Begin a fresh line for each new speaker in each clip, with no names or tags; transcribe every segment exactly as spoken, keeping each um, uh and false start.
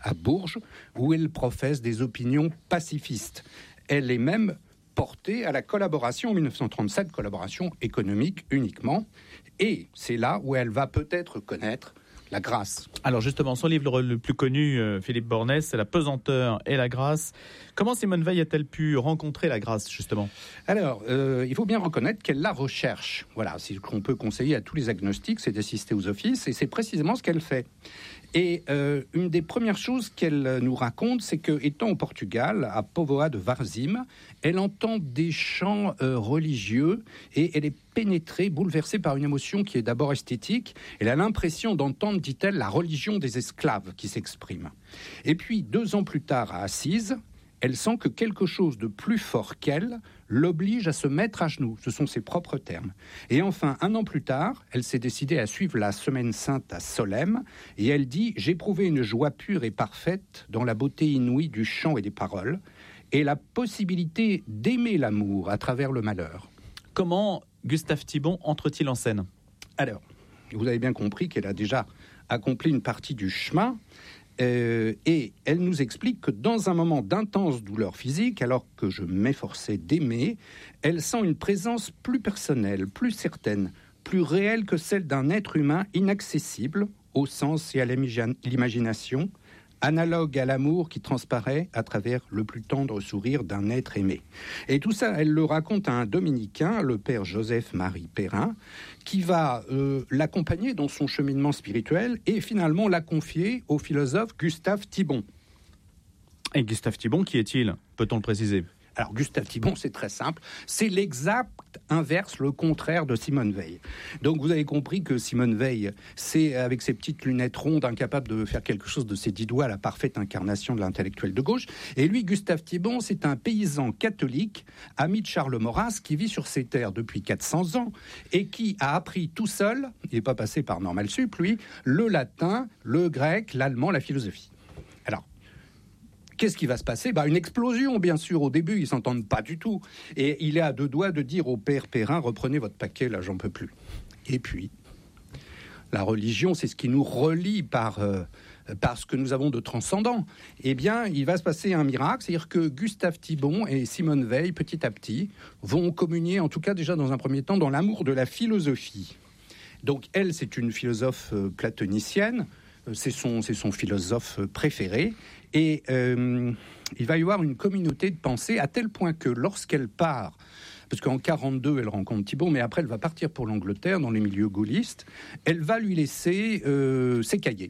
à Bourges, où elle professe des opinions pacifistes. Elle est même portée à la collaboration en dix-neuf cent trente-sept, collaboration économique uniquement. Et c'est là où elle va peut-être connaître la grâce.
Alors justement, son livre le plus connu, euh, Philippe Bornet, c'est La pesanteur et la grâce. Comment Simone Veil a-t-elle pu rencontrer la grâce, justement ?
Alors, euh, il faut bien reconnaître qu'elle la recherche. Voilà, c'est ce qu'on peut conseiller à tous les agnostiques, c'est d'assister aux offices, et c'est précisément ce qu'elle fait. Et euh, une des premières choses qu'elle nous raconte, c'est que, étant au Portugal, à Póvoa de Varzim, elle entend des chants euh, religieux et elle est pénétrée, bouleversée par une émotion qui est d'abord esthétique. Elle a l'impression d'entendre, dit-elle, la religion des esclaves qui s'exprime. Et puis, deux ans plus tard, à Assise, elle sent que quelque chose de plus fort qu'elle l'oblige à se mettre à genoux. Ce sont ses propres termes. Et enfin, un an plus tard, elle s'est décidée à suivre la Semaine Sainte à Solesmes. Et elle dit « J'ai éprouvé une joie pure et parfaite dans la beauté inouïe du chant et des paroles et la possibilité d'aimer l'amour à travers le malheur. »
Comment Gustave Thibon entre-t-il en scène ?
Alors, vous avez bien compris qu'elle a déjà accompli une partie du chemin. Euh, et elle nous explique que dans un moment d'intense douleur physique, alors que je m'efforçais d'aimer, elle sent une présence plus personnelle, plus certaine, plus réelle que celle d'un être humain inaccessible au sens et à l'imagination, analogue à l'amour qui transparaît à travers le plus tendre sourire d'un être aimé. Et tout ça, elle le raconte à un dominicain, le père Joseph-Marie Perrin, qui va euh, l'accompagner dans son cheminement spirituel et finalement la confier au philosophe Gustave Thibon.
Et Gustave Thibon, qui est-il ? Peut-on le préciser ?
Alors, Gustave Thibon, c'est très simple. C'est l'exact inverse, le contraire de Simone Veil. Donc, vous avez compris que Simone Veil, c'est avec ses petites lunettes rondes, incapable de faire quelque chose de ses dix doigts, la parfaite incarnation de l'intellectuel de gauche. Et lui, Gustave Thibon, c'est un paysan catholique, ami de Charles Maurras, qui vit sur ses terres depuis quatre cents ans et qui a appris tout seul, il n'est pas passé par Normal Sup, lui, le latin, le grec, l'allemand, la philosophie. Alors, qu'est-ce qui va se passer ? Bah, une explosion, bien sûr. Au début, ils ne s'entendent pas du tout. Et il est à deux doigts de dire au père Perrin, reprenez votre paquet, là, j'en peux plus. Et puis, la religion, c'est ce qui nous relie par, euh, par ce que nous avons de transcendant. Eh bien, il va se passer un miracle, c'est-à-dire que Gustave Thibon et Simone Veil, petit à petit, vont communier, en tout cas déjà dans un premier temps, dans l'amour de la philosophie. Donc, elle, c'est une philosophe euh, platonicienne. C'est son, c'est son philosophe préféré. Et euh, il va y avoir une communauté de pensée à tel point que lorsqu'elle part, parce qu'en quarante-deux, elle rencontre Thibon, mais après, elle va partir pour l'Angleterre, dans les milieux gaullistes, elle va lui laisser euh, ses cahiers.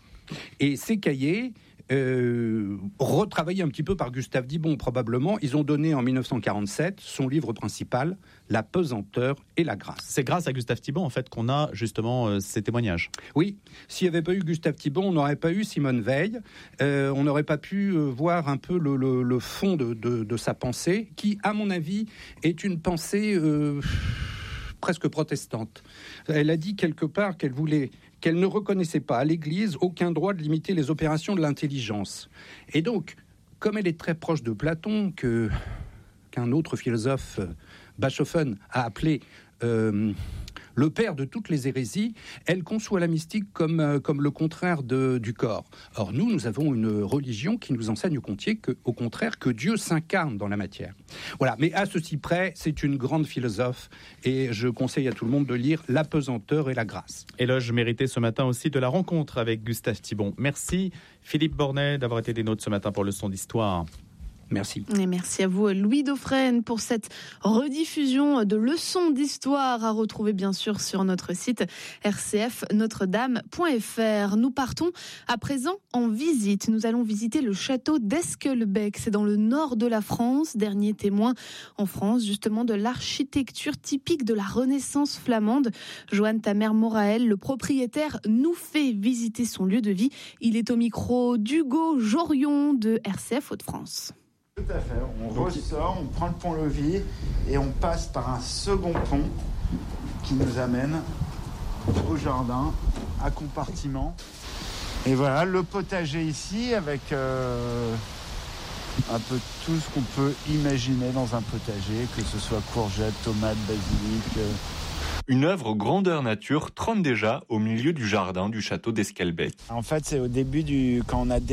Et ces cahiers, euh, retravaillés un petit peu par Gustave Thibon, probablement, ils ont donné en dix-neuf cent quarante-sept son livre principal, La pesanteur et la grâce.
C'est grâce à Gustave Thibon, en fait, qu'on a justement euh, ces témoignages.
Oui, s'il n'y avait pas eu Gustave Thibon, on n'aurait pas eu Simone Veil, euh, on n'aurait pas pu euh, voir un peu le, le, le fond de, de, de sa pensée, qui, à mon avis, est une pensée euh, presque protestante. Elle a dit quelque part qu'elle voulait... qu'elle ne reconnaissait pas à l'Église aucun droit de limiter les opérations de l'intelligence. Et donc, comme elle est très proche de Platon, que, qu'un autre philosophe, Bachofen, a appelé euh, le père de toutes les hérésies, elle conçoit la mystique comme, euh, comme le contraire de, du corps. Or, nous, nous avons une religion qui nous enseigne au, contraire que, au contraire que Dieu s'incarne dans la matière. Voilà, mais à ceci près, c'est une grande philosophe et je conseille à tout le monde de lire La pesanteur et la grâce.
Éloge mérité ce matin aussi de la rencontre avec Gustave Thibon. Merci Philippe Bornet d'avoir été des nôtres ce matin pour Leçon d'Histoire.
Merci.
Et merci à vous, Louis Dauphren, pour cette rediffusion de leçons d'histoire à retrouver bien sûr sur notre site r c f notre dame point f r. Nous partons à présent en visite. Nous allons visiter le château d'Esquelbec. C'est dans le nord de la France, dernier témoin en France justement de l'architecture typique de la Renaissance flamande. Joanne Tamer-Morael, le propriétaire, nous fait visiter son lieu de vie. Il est au micro d'Hugo Jorion de R C F Hauts-de-France.
Tout à fait, on Donc, ressort, on prend le pont-levis et on passe par un second pont qui nous amène au jardin, à compartiment. Et voilà, le potager ici avec euh, un peu tout ce qu'on peut imaginer dans un potager, que ce soit courgettes, tomates, basilic. Euh.
Une œuvre grandeur nature trône déjà au milieu du jardin du château d'Esquelbec.
En fait, c'est au début du quand on a